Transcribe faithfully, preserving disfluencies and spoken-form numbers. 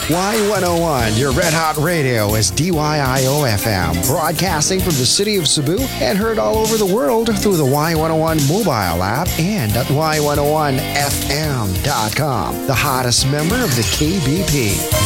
Y one oh one, your red hot radio, is D Y I O F M, broadcasting from the city of Cebu and heard all over the world through the Y one oh one mobile app and at Y one oh one F M dot com, the hottest member of the K B P.